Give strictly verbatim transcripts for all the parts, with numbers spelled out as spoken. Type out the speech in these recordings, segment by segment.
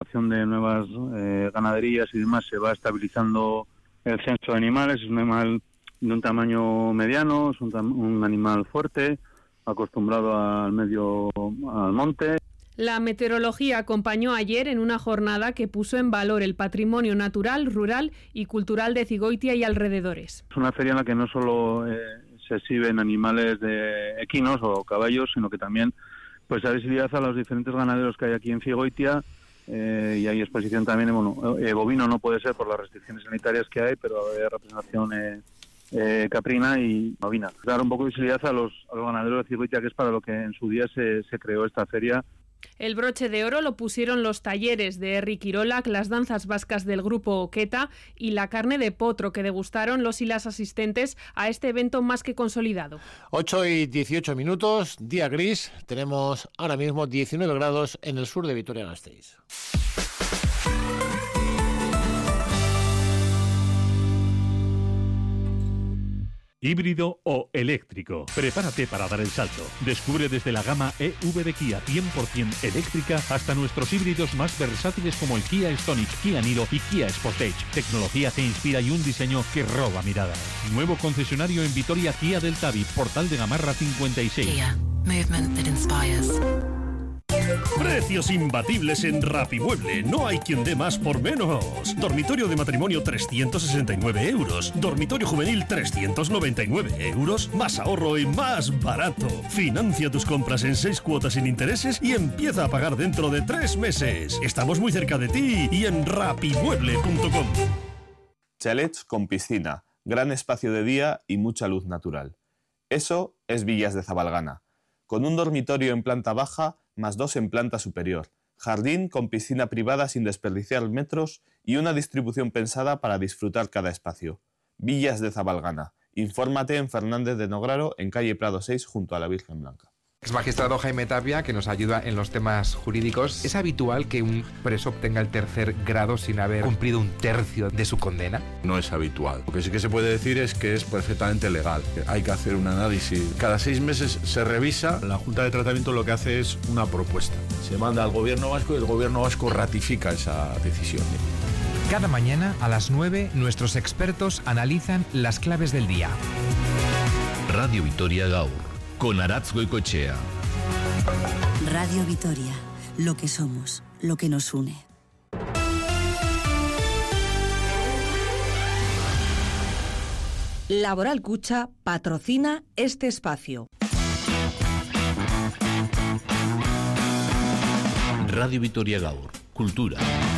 incorporación de nuevas eh, ganaderías y demás se va estabilizando el censo de animales. Es un animal de un tamaño mediano, es un, tam- un animal fuerte, acostumbrado al medio, al monte. La meteorología acompañó ayer en una jornada que puso en valor el patrimonio natural, rural y cultural de Zigoitia y alrededores. Es una feria en la que no solo eh, se exhiben animales de equinos o caballos, sino que también pues da visibilidad a los diferentes ganaderos que hay aquí en Zigoitia, eh, y hay exposición también, bueno, eh, bovino no puede ser por las restricciones sanitarias que hay, pero hay representación eh, eh, caprina y bovina. Dar un poco de visibilidad a los, a los ganaderos de Zigoitia, que es para lo que en su día se, se creó esta feria. El broche de oro lo pusieron los talleres de Herri Kirolak, las danzas vascas del grupo Oqueta y la carne de potro que degustaron los y las asistentes a este evento más que consolidado. ocho y dieciocho minutos, día gris. Tenemos ahora mismo diecinueve grados en el sur de Vitoria-Gasteiz. Híbrido o eléctrico. Prepárate para dar el salto. Descubre desde la gama E V de Kia cien por ciento eléctrica hasta nuestros híbridos más versátiles como el Kia Stonic, Kia Niro y Kia Sportage. Tecnología que inspira y un diseño que roba miradas. Nuevo concesionario en Vitoria Kia del Tabi, Portal de Gamarra cincuenta y seis. Kia. Movement that inspires. Precios imbatibles en Rapimueble. No hay quien dé más por menos. Dormitorio de matrimonio trescientos sesenta y nueve euros. Dormitorio juvenil trescientos noventa y nueve euros. Más ahorro y más barato. Financia tus compras en seis cuotas sin intereses y empieza a pagar dentro de tres meses. Estamos muy cerca de ti y en rapimueble punto com. Chalets con piscina, gran espacio de día y mucha luz natural. Eso es Villas de Zabalgana. Con un dormitorio en planta baja más dos en planta superior, jardín con piscina privada sin desperdiciar metros y una distribución pensada para disfrutar cada espacio. Villas de Zabalgana. Infórmate en Fernández de Nograro, en calle Prado seis, junto a la Virgen Blanca. Ex magistrado Jaime Tapia, que nos ayuda en los temas jurídicos. ¿Es habitual que un preso obtenga el tercer grado sin haber cumplido un tercio de su condena? No es habitual. Lo que sí que se puede decir es que es perfectamente legal. Hay que hacer un análisis. Cada seis meses se revisa. La Junta de Tratamiento lo que hace es una propuesta. Se manda al Gobierno Vasco y el Gobierno Vasco ratifica esa decisión. Cada mañana a las nueve nuestros expertos analizan las claves del día. Radio Vitoria Gaur, con Aratz Goicoechea. Radio Vitoria, lo que somos, lo que nos une. Laboral Cucha patrocina este espacio. Radio Vitoria Gaur, cultura.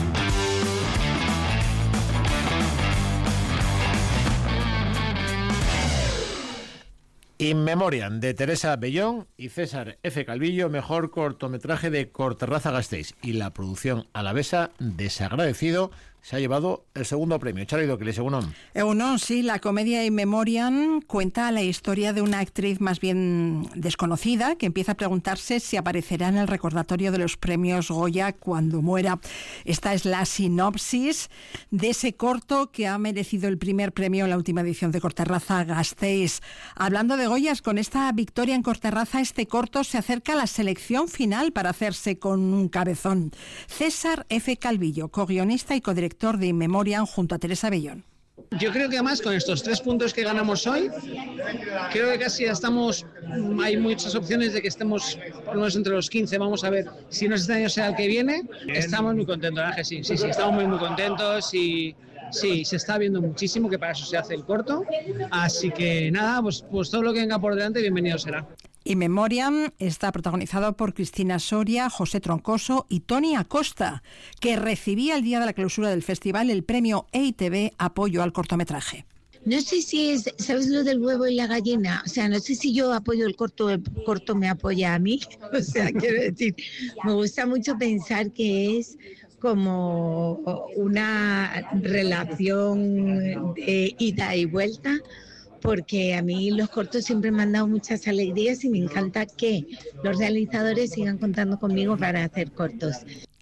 In Memoriam, de Teresa Bellón y César F. Calvillo, mejor cortometraje de Corterraza Gasteiz. Y la producción alavesa, Desagradecido, se ha llevado el segundo premio. Charo Idokile, según Egunon, sí, la comedia In Memoriam cuenta la historia de una actriz más bien desconocida que empieza a preguntarse si aparecerá en el recordatorio de los premios Goya cuando muera. Esta es la sinopsis de ese corto que ha merecido el primer premio en la última edición de Corterraza Gasteiz. Hablando de Goyas, con esta victoria en Corterraza, este corto se acerca a la selección final para hacerse con un cabezón. César F. Calvillo, co-guionista y codirector de In Memoriam junto a Teresa Bellón. Yo creo que además con estos tres puntos que ganamos hoy, creo que casi ya estamos, hay muchas opciones de que estemos por lo menos entre los quince, vamos a ver si no es este año sea el que viene. Estamos muy contentos, Ángel, sí, sí, sí, estamos muy muy contentos y sí, se está viendo muchísimo, que para eso se hace el corto, así que nada, pues, pues todo lo que venga por delante, bienvenido será. In Memoriam está protagonizado por Cristina Soria, José Troncoso y Toni Acosta, que recibía el día de la clausura del festival el premio E I T B Apoyo al Cortometraje. No sé si es, ¿sabes lo del huevo y la gallina? O sea, no sé si yo apoyo el corto, el corto me apoya a mí. O sea, quiero decir, me gusta mucho pensar que es como una relación de ida y vuelta, porque a mí los cortos siempre me han dado muchas alegrías y me encanta que los realizadores sigan contando conmigo para hacer cortos.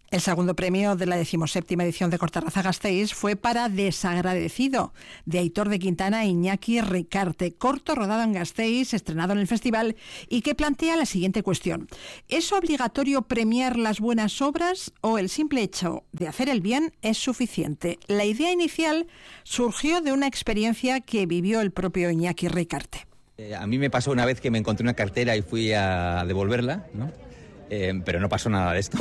El segundo premio de la decimoséptima edición de Cortarraza Gasteiz fue para Desagradecido, de Aitor de Quintana e Iñaki Ricarte, corto rodado en Gasteiz, estrenado en el festival, y que plantea la siguiente cuestión. ¿Es obligatorio premiar las buenas obras o el simple hecho de hacer el bien es suficiente? La idea inicial surgió de una experiencia que vivió el propio Iñaki Ricarte. Eh, a mí me pasó una vez que me encontré una cartera y fui a devolverla, ¿no? Eh, pero no pasó nada de esto.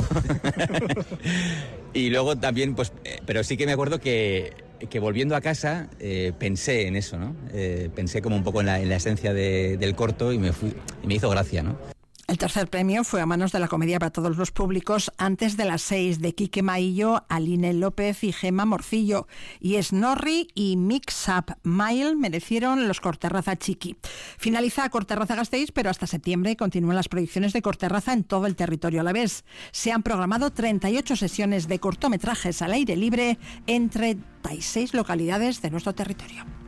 Y luego también, pues, eh, pero sí que me acuerdo que, que volviendo a casa eh, pensé en eso, ¿no? Eh, pensé como un poco en la, en la esencia de, del corto y me, fui, y me hizo gracia, ¿no? El tercer premio fue a manos de la comedia para todos los públicos Antes de las seis, de Quique Maillo, Aline López y Gemma Morcillo. Y Snorri y Mix Up Mile merecieron los Cortarraza Chiqui. Finaliza Cortarraza Gasteiz, pero hasta septiembre continúan las proyecciones de Cortarraza en todo el territorio alavés. Se han programado treinta y ocho sesiones de cortometrajes al aire libre en treinta y seis localidades de nuestro territorio.